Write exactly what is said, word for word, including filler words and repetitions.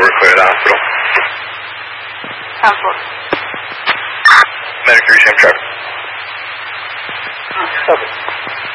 clear the hospital. Council. Mercury, same traffic. Okay.